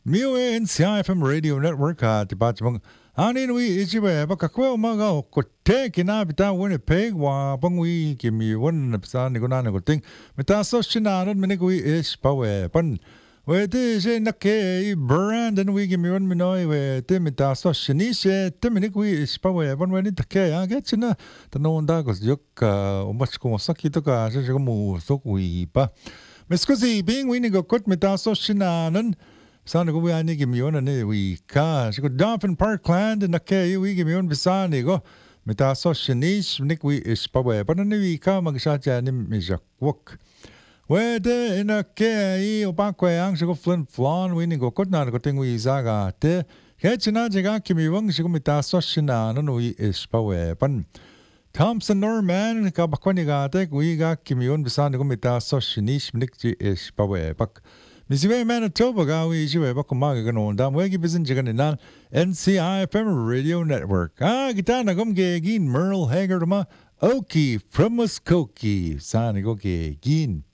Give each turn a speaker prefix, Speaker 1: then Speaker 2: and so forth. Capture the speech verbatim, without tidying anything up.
Speaker 1: 미오의 엔씨아이 에프엠 라디오 네트워크 디바지방 아닌 위 이집에 바카고 마가 고테 기나비타 winnipeg wa bangwi kimi 원 psa ni guna ni goting meta so shinaran mini gui is pawe pan we de je nakke i brand and we kimi wan minoi we te meta so shini she te mini gui is pawe pan we ni takke ya ge china ta no onda gos yok o mach ko saki to ka je ko mu so gui pa meskuzi being we ni go kot meta so shinaran Sana ko ani gi miyon ani we ka ko Dolphin Parkland na ke we gi miyon bisani go meta so shinish nik we is pa we pa ni we ka mag sha cha ni mi jakwok we de in a ke i o pa ko yang ko Flin Flon we ni go kot na ko ting we zaga te ke china jaga ki mi wang ko meta so shina no we is pa we pan Thompson Norman ka ba ko ni ga te we ga ki miyon bisani ko meta so shinish nik ji is pa we pak Misiwe Manitoba gawi jiwe bako maga ganon dam wegi bizin jigan inan N C I F M Radio Network. Ah, gitana gum gin Merle Haggard ma Oki from Muskokie. Sani go gin.